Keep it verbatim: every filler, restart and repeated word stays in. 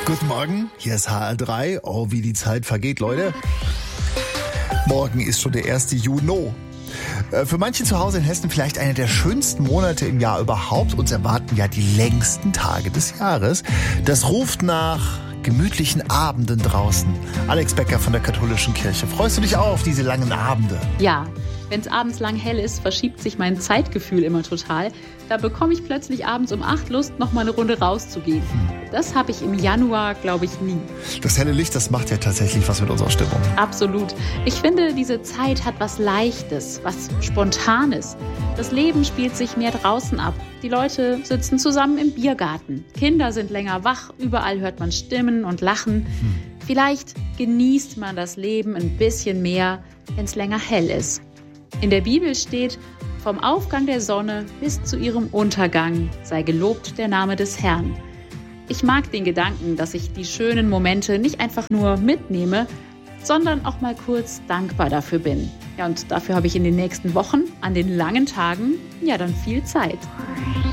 Guten Morgen, hier ist H R drei. Oh, wie die Zeit vergeht, Leute. Morgen ist schon der erste Juni. Für manche zu Hause in Hessen vielleicht einer der schönsten Monate im Jahr überhaupt. Uns erwarten ja die längsten Tage des Jahres. Das ruft nach gemütlichen Abenden draußen. Alex Becker von der Katholischen Kirche. Freust du dich auch auf diese langen Abende? Ja, wenn es abends lang hell ist, verschiebt sich mein Zeitgefühl immer total. Da bekomme ich plötzlich abends um acht Lust, noch mal eine Runde rauszugehen. Hm. Das habe ich im Januar, glaube ich, nie. Das helle Licht, das macht ja tatsächlich was mit unserer Stimmung. Absolut. Ich finde, diese Zeit hat was Leichtes, was Spontanes. Das Leben spielt sich mehr draußen ab. Die Leute sitzen zusammen im Biergarten. Kinder sind länger wach, überall hört man Stimmen und Lachen. Hm. Vielleicht genießt man das Leben ein bisschen mehr, wenn es länger hell ist. In der Bibel steht, vom Aufgang der Sonne bis zu ihrem Untergang sei gelobt der Name des Herrn. Ich mag den Gedanken, dass ich die schönen Momente nicht einfach nur mitnehme, sondern auch mal kurz dankbar dafür bin. Ja, und dafür habe ich in den nächsten Wochen, an den langen Tagen, ja dann viel Zeit.